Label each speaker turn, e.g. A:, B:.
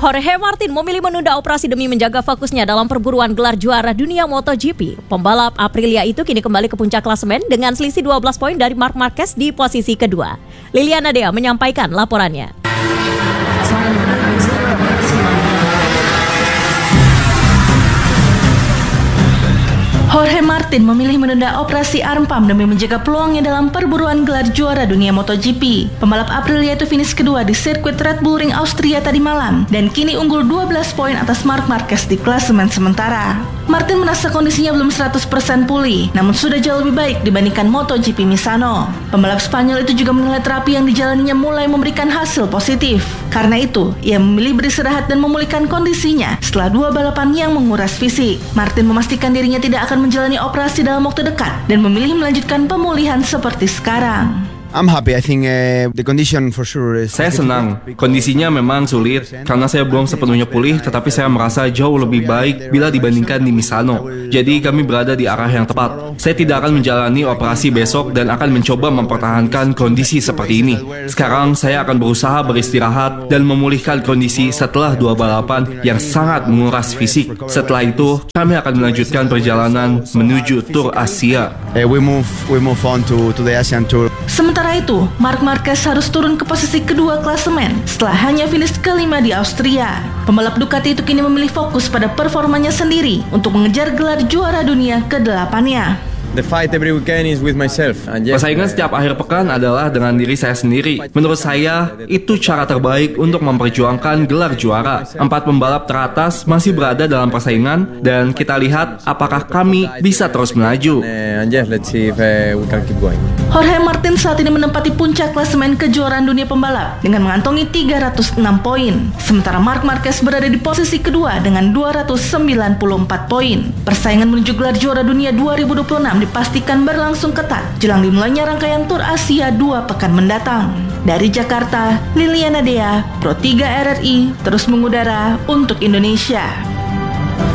A: Jorge Martin memilih menunda operasi demi menjaga fokusnya dalam perburuan gelar juara dunia MotoGP. Pembalap Aprilia itu kini kembali ke puncak klasemen dengan selisih 12 poin dari Marc Marquez di posisi kedua. Liliana Dea menyampaikan laporannya.
B: Jorge Martin memilih menunda operasi arm pump demi menjaga peluangnya dalam perburuan gelar juara dunia MotoGP. Pembalap Aprilia itu finish kedua di sirkuit Red Bull Ring Austria tadi malam dan kini unggul 12 poin atas Marc Marquez di klasemen sementara. Martin merasa kondisinya belum 100% pulih, namun sudah jauh lebih baik dibandingkan MotoGP Misano. Pembalap Spanyol itu juga menilai terapi yang dijalaninya mulai memberikan hasil positif. Karena itu, ia memilih beristirahat dan memulihkan kondisinya setelah 2 balapan yang menguras fisik. Martin memastikan dirinya tidak akan menjalani operasi dalam waktu dekat dan memilih melanjutkan pemulihan seperti sekarang.
C: I'm happy. I think the condition for sure is.
D: Saya senang. Kondisinya memang sulit karena saya belum sepenuhnya pulih, tetapi saya merasa jauh lebih baik bila dibandingkan di Misano. Jadi kami berada di arah yang tepat. Saya tidak akan menjalani operasi besok dan akan mencoba mempertahankan kondisi seperti ini. Sekarang saya akan berusaha beristirahat dan memulihkan kondisi setelah 2 balapan yang sangat menguras fisik. Setelah itu, kami akan melanjutkan perjalanan menuju Tour Asia.
C: We move on to the Asian Tour.
B: Sementara itu, Marc Marquez harus turun ke posisi kedua klasemen setelah hanya finish kelima di Austria. Pembalap Ducati itu kini memilih fokus pada performanya sendiri untuk mengejar gelar juara dunia ke-8-nya.
E: The fight every weekend is with myself.
D: Persaingan setiap akhir pekan adalah dengan diri saya sendiri. Menurut saya, itu cara terbaik untuk memperjuangkan gelar juara. 4 pembalap teratas masih berada dalam persaingan dan kita lihat apakah kami bisa terus melaju.
E: Let's see if we can keep going.
B: Jorge Martin saat ini menempati puncak klasemen kejuaraan dunia pembalap dengan mengantongi 306 poin. Sementara Marc Marquez berada di posisi kedua dengan 294 poin. Persaingan menuju gelar juara dunia 2026 dipastikan berlangsung ketat jelang dimulainya rangkaian Tour Asia 2 pekan mendatang. Dari Jakarta, Liliana Dea, Pro 3 RRI terus mengudara untuk Indonesia.